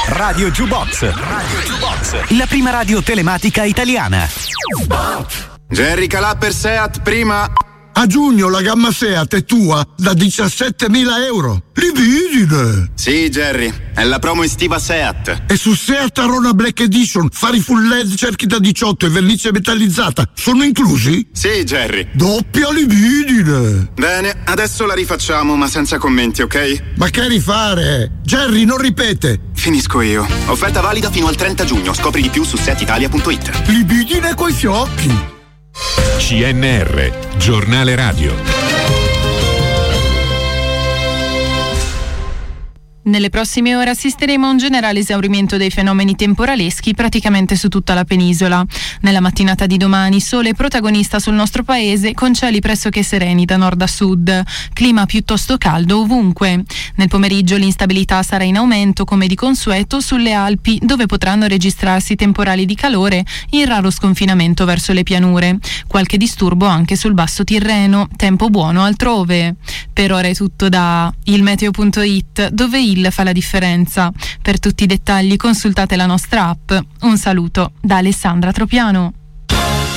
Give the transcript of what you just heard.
Radio Jukebox. La prima radio telematica italiana. Jerry Calà per Seat, prima. A giugno la gamma Seat è tua da 17.000 euro. Libidine! Sì, Jerry, è la promo estiva Seat. E su Seat Arona Black Edition, fari full LED, cerchi da 18 e vernice metallizzata sono inclusi? Sì, Jerry. Doppia libidine! Bene, adesso la rifacciamo, ma senza commenti, ok? Ma che rifare? Jerry, non ripete! Finisco io. Offerta valida fino al 30 giugno. Scopri di più su setitalia.it. Libidine coi fiocchi! CNR, giornale radio. Nelle prossime ore assisteremo a un generale esaurimento dei fenomeni temporaleschi praticamente su tutta la penisola. Nella mattinata di domani sole protagonista sul nostro paese con cieli pressoché sereni da nord a sud, clima piuttosto caldo ovunque. Nel pomeriggio l'instabilità sarà in aumento come di consueto sulle Alpi, dove potranno registrarsi temporali di calore in raro sconfinamento verso le pianure. Qualche disturbo anche sul basso Tirreno, tempo buono altrove. Per ora è tutto da ilmeteo.it, dove il fa la differenza. Per tutti i dettagli consultate la nostra app. Un saluto da Alessandra Tropiano.